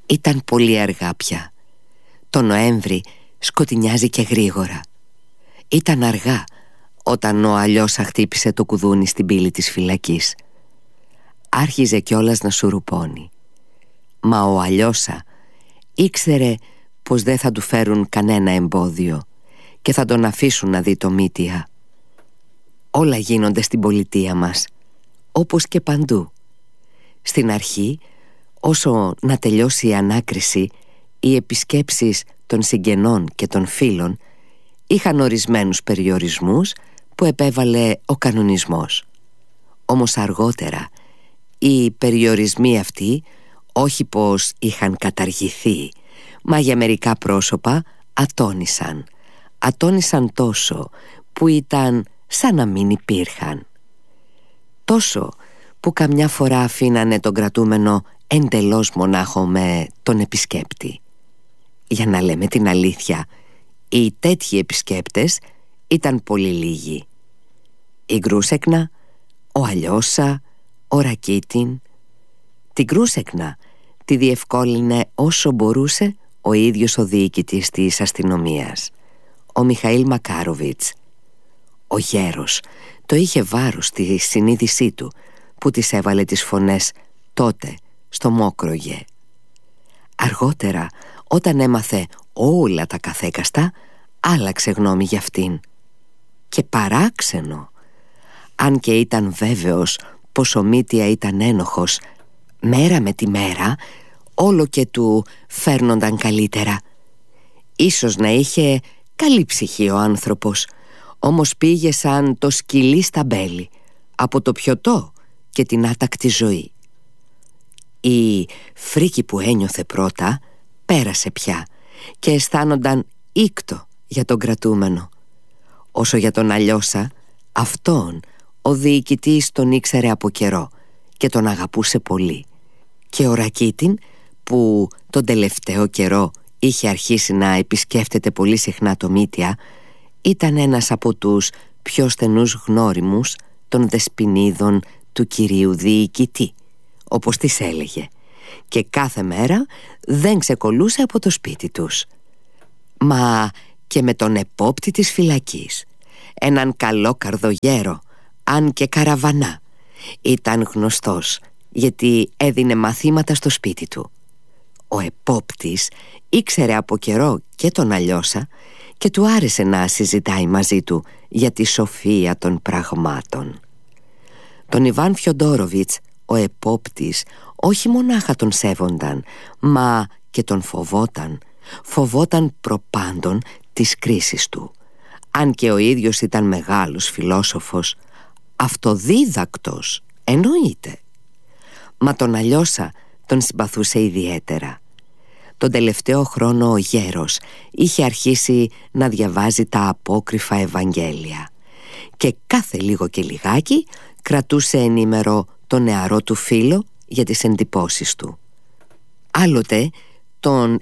Ήταν πολύ αργά πια. Το Νοέμβρη σκοτεινιάζει και γρήγορα. Ήταν αργά όταν ο Αλιώσα χτύπησε το κουδούνι στην πύλη της φυλακής. Άρχιζε κιόλας να σουρουπώνει. Μα ο Αλιώσα ήξερε πως δεν θα του φέρουν κανένα εμπόδιο και θα τον αφήσουν να δει το Μήτια. Όλα γίνονται στην πολιτεία μας, όπως και παντού. Στην αρχή, όσο να τελειώσει η ανάκριση, οι επισκέψεις των συγγενών και των φίλων είχαν ορισμένους περιορισμούς που επέβαλε ο κανονισμός. Όμως αργότερα οι περιορισμοί αυτοί όχι πως είχαν καταργηθεί, μα για μερικά πρόσωπα ατώνησαν τόσο που ήταν σαν να μην υπήρχαν. Τόσο που καμιά φορά αφήνανε τον κρατούμενο εντελώς μονάχο με τον επισκέπτη. Για να λέμε την αλήθεια, οι τέτοιοι επισκέπτες ήταν πολύ λίγοι. Η Γκρούσεκνα, ο Αλιώσα, ο Ρακίτιν. Την Γκρούσεκνα τη διευκόλυνε όσο μπορούσε ο ίδιος ο διοικητής της αστυνομίας, ο Μιχαήλ Μακάροβιτς. Ο γέρος το είχε βάρος στη συνείδησή του που της έβαλε τις φωνές τότε στο Μόκρογε. Αργότερα, όταν έμαθε όλα τα καθέκαστα, άλλαξε γνώμη για αυτήν. Και παράξενο, αν και ήταν βέβαιος πως ο Μήτια ήταν ένοχος, μέρα με τη μέρα όλο και του φέρνονταν καλύτερα. Ίσως να είχε καλή ψυχή ο άνθρωπος, όμως πήγε σαν το σκυλί στα μπέλη, από το πιωτό και την άτακτη ζωή. Η φρίκη που ένιωθε πρώτα πέρασε πια και αισθάνονταν ήκτο για τον κρατούμενο. Όσο για τον Αλιώσα, αυτόν ο διοικητής τον ήξερε από καιρό και τον αγαπούσε πολύ. Και ο Ρακίτιν, που τον τελευταίο καιρό είχε αρχίσει να επισκέφτεται πολύ συχνά το Μήτια, ήταν ένας από τους πιο στενούς γνώριμους των δεσποινίδων του κυρίου διοικητή, όπως τις έλεγε, και κάθε μέρα δεν ξεκολλούσε από το σπίτι τους. Μα και με τον επόπτη της φυλακής, έναν καλό καρδογέρο, αν και καραβανά, ήταν γνωστός γιατί έδινε μαθήματα στο σπίτι του. Ο επόπτης ήξερε από καιρό και τον Αλιώσα και του άρεσε να συζητάει μαζί του για τη σοφία των πραγμάτων. Τον Ιβάν Φιοντόροβιτς ο επόπτης όχι μονάχα τον σέβονταν, μα και τον φοβόταν προπάντων της κρίσης του. Αν και ο ίδιος ήταν μεγάλος φιλόσοφος, αυτοδίδακτος εννοείται. Μα τον Αλιώσα τον συμπαθούσε ιδιαίτερα. Τον τελευταίο χρόνο ο γέρος είχε αρχίσει να διαβάζει τα απόκριφα Ευαγγέλια και κάθε λίγο και λιγάκι κρατούσε ενήμερο τον νεαρό του φίλο για τις εντυπώσεις του. Άλλοτε τον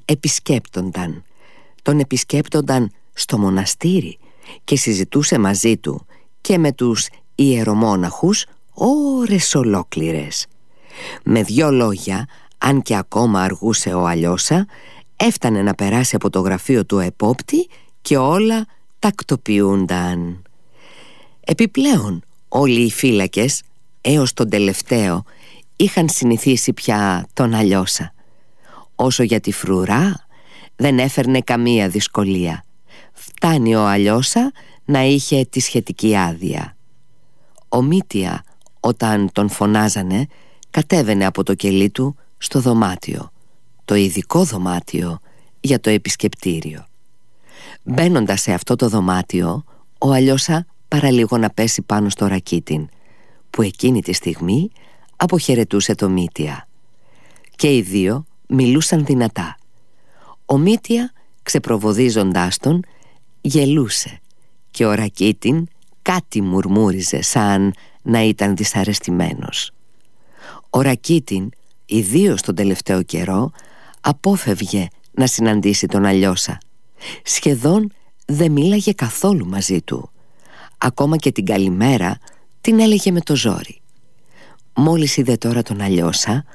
επισκέπτονταν στο μοναστήρι και συζητούσε μαζί του και με τους ιερομόναχους ώρες ολόκληρες. Με 2 λόγια, αν και ακόμα αργούσε ο Αλιώσα, έφτανε να περάσει από το γραφείο του επόπτη και όλα τακτοποιούνταν. Επιπλέον, όλοι οι φύλακες, έως τον τελευταίο, είχαν συνηθίσει πια τον Αλιώσα. Όσο για τη φρουρά, δεν έφερνε καμία δυσκολία. Φτάνει ο Αλιώσα να είχε τη σχετική άδεια. Ο Μήτια, όταν τον φωνάζανε, κατέβαινε από το κελί του στο δωμάτιο, το ειδικό δωμάτιο για το επισκεπτήριο. Μπαίνοντας σε αυτό το δωμάτιο, ο Αλιώσα παραλίγο να πέσει πάνω στο Ρακίτιν, που εκείνη τη στιγμή αποχαιρετούσε το Μήτια. Και οι δύο μιλούσαν δυνατά. Ο Μήτια, ξεπροβοδίζοντάς τον, γελούσε και ο Ρακίτιν κάτι μουρμούριζε σαν να ήταν δυσαρεστημένος. Ο Ρακίτιν, ιδίως τον τελευταίο καιρό, απόφευγε να συναντήσει τον Αλιώσα. Σχεδόν δεν μίλαγε καθόλου μαζί του. Ακόμα και την καλημέρα την έλεγε με το ζόρι. Μόλις είδε τώρα τον Αλιώσα,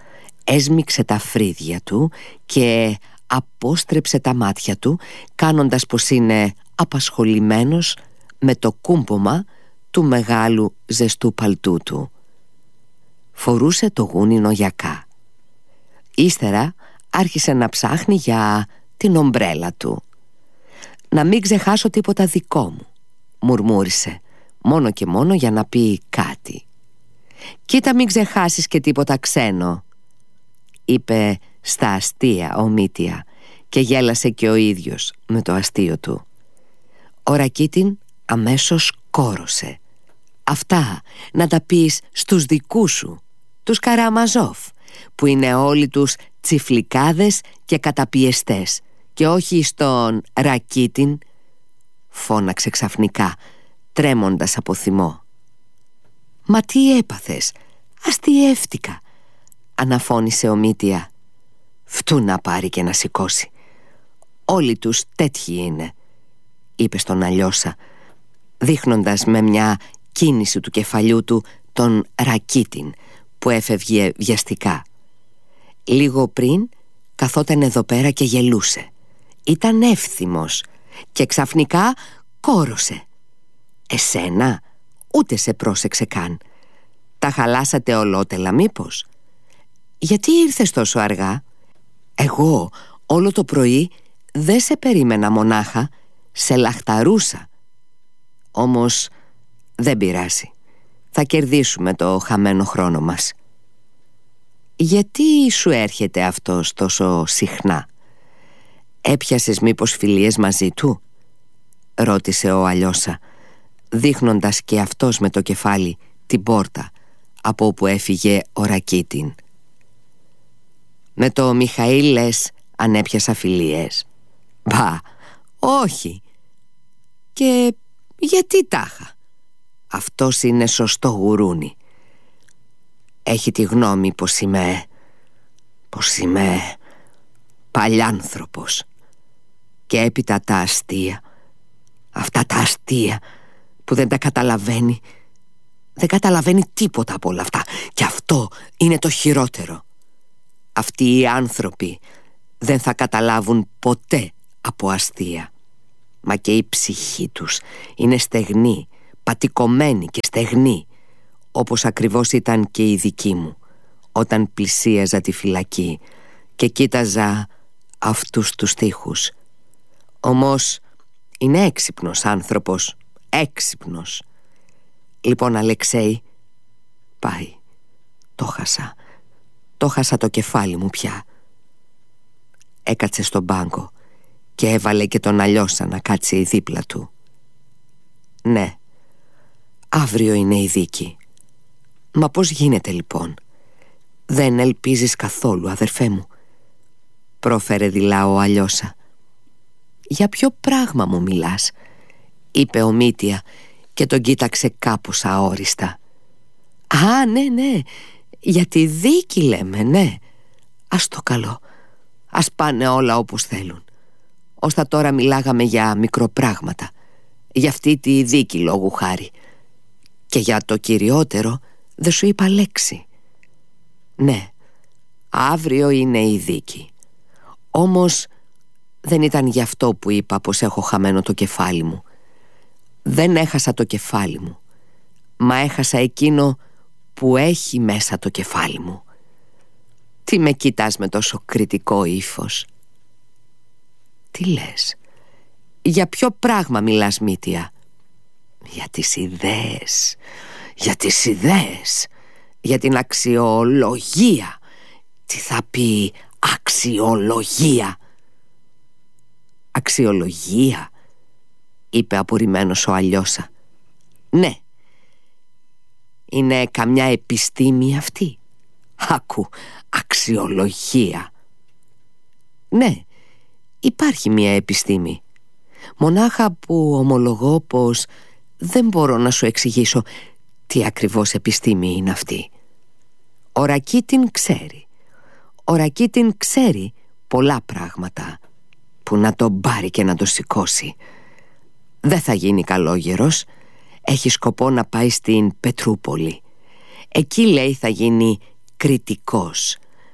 έσμιξε τα φρύδια του και απόστρεψε τα μάτια του, κάνοντας πως είναι απασχολημένος με το κούμπομα του μεγάλου ζεστού παλτού του. Φορούσε το γούνινο γιακά. Ύστερα άρχισε να ψάχνει για την ομπρέλα του. «Να μην ξεχάσω τίποτα δικό μου», μουρμούρισε, μόνο και μόνο για να πει κάτι. «Κοίτα μην ξεχάσεις και τίποτα ξένο», είπε στα αστεία ο Μήτια, και γέλασε και ο ίδιος με το αστείο του. Ο Ρακίτιν αμέσως κόρωσε. «Αυτά να τα πεις στους δικούς σου, τους Καραμαζόφ, που είναι όλοι τους τσιφλικάδες και καταπιεστές, και όχι στον Ρακίτιν», φώναξε ξαφνικά, τρέμοντας από θυμό. «Μα τι έπαθες?» «Αστιεύτηκα», αναφώνησε ο Μήτια. «Φτού να πάρει και να σηκώσει. Όλοι τους τέτοιοι είναι», είπε στον Αλιώσα, δείχνοντας με μια κίνηση του κεφαλιού του τον Ρακίτιν που έφευγε βιαστικά. Λίγο πριν καθόταν εδώ πέρα και γελούσε. Ήταν εύθυμος και ξαφνικά κόρωσε. «Εσένα?» Ούτε σε πρόσεξε καν. «Τα χαλάσατε ολότελα μήπως?» «Γιατί ήρθες τόσο αργά?» «Εγώ όλο το πρωί δεν σε περίμενα μονάχα, σε λαχταρούσα». «Όμως δεν πειράζει, θα κερδίσουμε το χαμένο χρόνο μας». «Γιατί σου έρχεται αυτός τόσο συχνά? Έπιασες μήπως φιλίες μαζί του?» ρώτησε ο Αλιώσα, δείχνοντας και αυτός με το κεφάλι την πόρτα από όπου έφυγε ο Ρακίτιν. «Με το Μιχαήλ λες αν έπιασα φιλίες?» «Μπα, όχι». «Και γιατί τάχα? Αυτός είναι σωστό γουρούνι. Έχει τη γνώμη πως είμαι παλιάνθρωπος. Και έπειτα τα αστεία, αυτά τα αστεία που δεν τα καταλαβαίνει. Δεν καταλαβαίνει τίποτα από όλα αυτά. Και αυτό είναι το χειρότερο. Αυτοί οι άνθρωποι δεν θα καταλάβουν ποτέ από αστεία. Μα και η ψυχή τους είναι στεγνή, πατικωμένη και στεγνή, όπως ακριβώς ήταν και η δική μου όταν πλησίαζα τη φυλακή και κοίταζα αυτούς τους τοίχους. Όμως είναι έξυπνος άνθρωπος, έξυπνος. Λοιπόν, Αλεξέη, πάει. Το χάσα το κεφάλι μου πια». Έκατσε στον πάγκο και έβαλε και τον Αλιώσα να κάτσει δίπλα του. «Ναι, αύριο είναι η δίκη». «Μα πώς γίνεται λοιπόν?» «Δεν ελπίζεις καθόλου, αδερφέ μου?» πρόφερε δειλά ο Αλιώσα. «Για ποιο πράγμα μου μιλάς?» είπε ο Μήτια και τον κοίταξε κάπως αόριστα. «Α, ναι, για τη δίκη λέμε, ναι. Ας το καλό, ας πάνε όλα όπως θέλουν. Ως τα τώρα μιλάγαμε για μικροπράγματα, για αυτή τη δίκη λόγου χάρη. Και για το κυριότερο δεν σου είπα λέξη. Ναι, αύριο είναι η δίκη. Όμως δεν ήταν γι' αυτό που είπα πως έχω χαμένο το κεφάλι μου. Δεν έχασα το κεφάλι μου, μα έχασα εκείνο που έχει μέσα το κεφάλι μου». «Τι με κοιτάς με τόσο κριτικό ύφος?» «Τι λες? Για ποιο πράγμα μιλάς, Μήτια?» «Για τις ιδέες, για την αξιολογία». «Τι θα πει αξιολογία?» «Αξιολογία?» είπε απορριμμένος ο Αλιώσα. «Ναι, είναι καμιά επιστήμη αυτή? Άκου, αξιολογία». «Ναι, υπάρχει μια επιστήμη. Μονάχα που ομολογώ πως δεν μπορώ να σου εξηγήσω τι ακριβώς επιστήμη είναι αυτή. Ο Ρακίτιν ξέρει πολλά πράγματα που να τον πάρει και να τον σηκώσει. Δεν θα γίνει καλόγερος. Έχει σκοπό να πάει στην Πετρούπολη. Εκεί, λέει, θα γίνει κριτικός.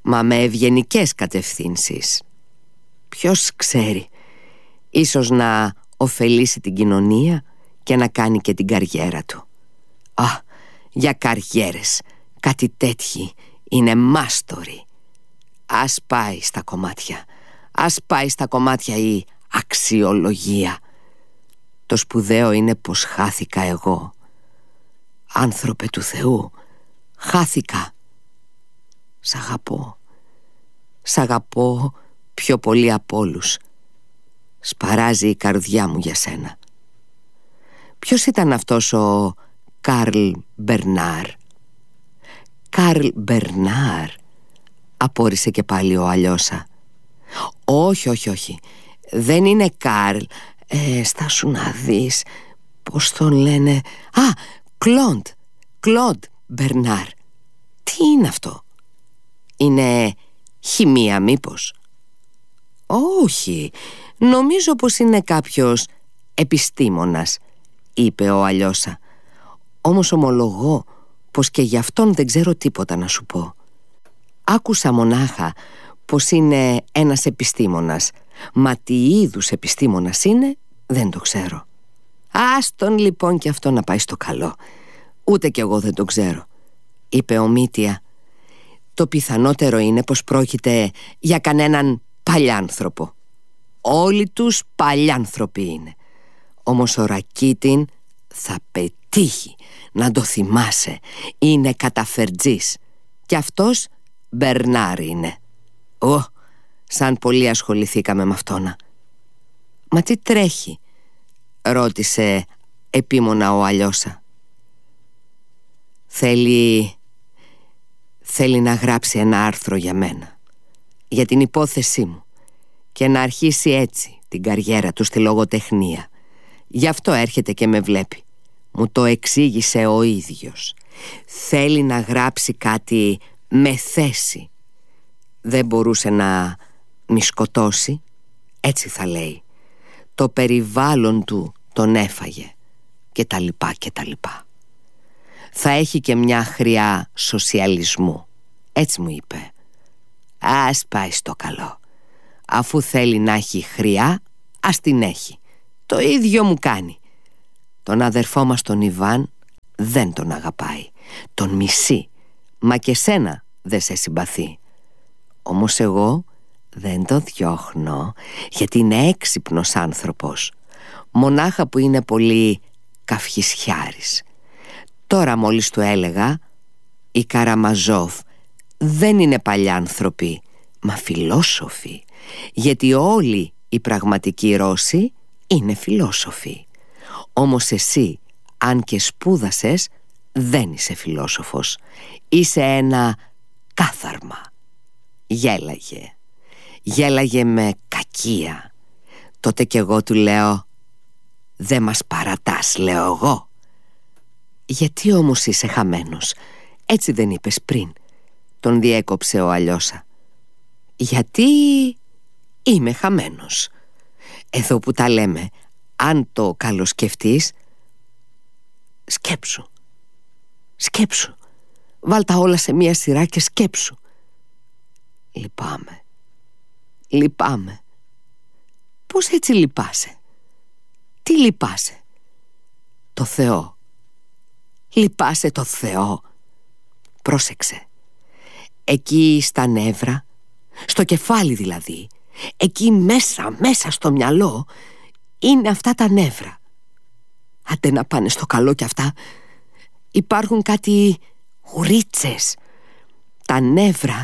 μα με ευγενικές κατευθύνσεις. Ποιος ξέρει, ίσως να ωφελήσει την κοινωνία και να κάνει και την καριέρα του. Α, για καριέρες, κάτι τέτοιοι είναι μάστοροι. Ας πάει στα κομμάτια, ας πάει στα κομμάτια η αξιολογία. Το σπουδαίο είναι πως χάθηκα εγώ. Άνθρωπε του Θεού, χάθηκα. Σ' αγαπώ. Σ' αγαπώ πιο πολύ απ' όλους. Σπαράζει η καρδιά μου για σένα. Ποιος ήταν αυτός ο Καρλ Μπερνάρ? Καρλ Μπερνάρ, απόρρισε και πάλι ο Αλιώσα. Όχι, δεν είναι Καρλ. Στάσου να δεις, πώς τον λένε. Α, Κλοντ Μπερνάρ. Τι είναι αυτό? Είναι χημεία μήπως? Όχι, νομίζω πως είναι κάποιος επιστήμονας, είπε ο Αλιώσα. Όμως ομολογώ πως και γι' αυτόν δεν ξέρω τίποτα να σου πω. Άκουσα μονάχα πως είναι ένας επιστήμονας, μα τι είδους επιστήμονας είναι δεν το ξέρω. Άστον λοιπόν και αυτό να πάει στο καλό. Ούτε κι εγώ δεν το ξέρω, είπε ο Μήτια. Το πιθανότερο είναι πως πρόκειται για κανέναν παλιάνθρωπο. Όλοι τους παλιάνθρωποι είναι. Όμως ο Ρακίτιν θα πετύχει να το θυμάσαι. Είναι καταφερτζής. Και αυτός Μπερνάρ είναι. Σαν πολύ ασχοληθήκαμε με αυτόνα. Μα τι τρέχει? Ρώτησε επίμονα ο Αλιώσα. Θέλει να γράψει ένα άρθρο για μένα, για την υπόθεσή μου, και να αρχίσει έτσι την καριέρα του στη λογοτεχνία. Γι' αυτό έρχεται και με βλέπει. Μου το εξήγησε ο ίδιος. Θέλει να γράψει κάτι με θέση. Δεν μπορούσε να μη σκοτώσει, έτσι θα λέει. Το περιβάλλον του τον έφαγε και τα λοιπά. Θα έχει και μια χρειά σοσιαλισμού, έτσι μου είπε. Ας πάει στο καλό. Αφού θέλει να έχει χρειά, ας την έχει. Το ίδιο μου κάνει. Τον αδερφό μας τον Ιβάν δεν τον αγαπάει. Τον μισεί. Μα και σένα δεν σε συμπαθεί. Όμως εγώ δεν το διώχνω, γιατί είναι έξυπνος άνθρωπος. Μονάχα που είναι πολύ καυχισιάρης. Τώρα μόλις του έλεγα, οι Καραμαζόφ δεν είναι παλιάνθρωποι, μα φιλόσοφοι. Γιατί όλοι οι πραγματικοί Ρώσοι είναι φιλόσοφοι. Όμως εσύ, αν και σπούδασες, δεν είσαι φιλόσοφος. Είσαι ένα κάθαρμα. Γέλαγε με κακία. Τότε κι εγώ του λέω, δεν μας παρατάς, λέω εγώ. Γιατί όμως είσαι χαμένος? Έτσι δεν είπες πριν? Τον διέκοψε ο Αλιώσα. Γιατί είμαι χαμένος. Εδώ που τα λέμε, αν το καλοσκεφτείς, σκέψου. Βάλ τα όλα σε μία σειρά και σκέψου. Λυπάμαι. Πώς έτσι λυπάσαι? Τι λυπάσαι? Το Θεό. Λυπάσαι το Θεό? Πρόσεξε. Εκεί στα νεύρα, στο κεφάλι δηλαδή, εκεί μέσα στο μυαλό, είναι αυτά τα νεύρα. Άντε να πάνε στο καλό κι αυτά. Υπάρχουν κάτι ουρίτσες. Τα νεύρα,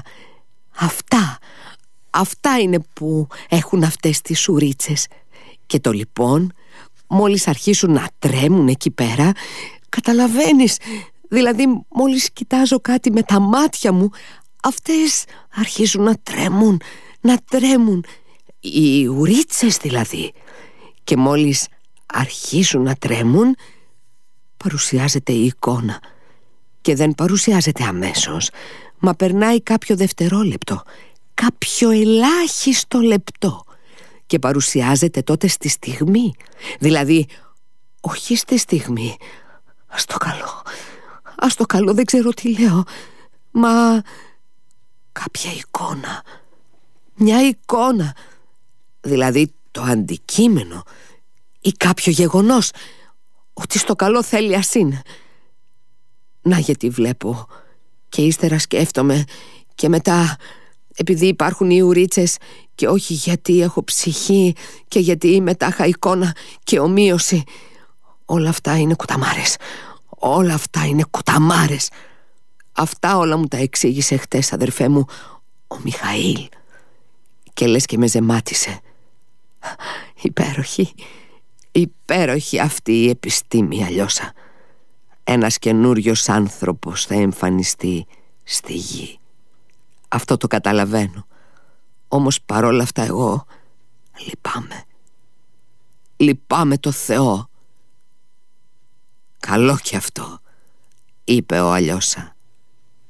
αυτά είναι που έχουν αυτές τις ουρίτσες. Και το λοιπόν, μόλις αρχίσουν να τρέμουν εκεί πέρα, καταλαβαίνεις, δηλαδή μόλις κοιτάζω κάτι με τα μάτια μου, αυτές αρχίζουν να τρέμουν, οι ουρίτσες δηλαδή. Και μόλις αρχίσουν να τρέμουν, παρουσιάζεται η εικόνα. Και δεν παρουσιάζεται αμέσως, μα περνάει κάποιο δευτερόλεπτο, κάποιο ελάχιστο λεπτό, και παρουσιάζεται τότε στη στιγμή. Δηλαδή, όχι στη στιγμή. Ας το καλό, δεν ξέρω τι λέω. Μα κάποια εικόνα. Μια εικόνα, δηλαδή το αντικείμενο ή κάποιο γεγονός, ότι στο καλό θέλει ας είναι. Να γιατί βλέπω και ύστερα σκέφτομαι και μετά επειδή υπάρχουν οι ουρίτσες και όχι γιατί έχω ψυχή και γιατί είμαι τάχα εικόνα και ομοίωση. Όλα αυτά είναι κουταμάρες. Όλα αυτά είναι κουταμάρες. Αυτά όλα μου τα εξήγησε χτες, αδερφέ μου, ο Μιχαήλ. Και λες και με ζεμάτισε. Υπέροχη, υπέροχη αυτή η επιστήμη, Αλλιώσα. Ένας καινούριος άνθρωπος θα εμφανιστεί στη γη. Αυτό το καταλαβαίνω. Όμως παρόλα αυτά εγώ λυπάμαι. Λυπάμαι το Θεό. Καλό κι αυτό, είπε ο Αλλιώσα.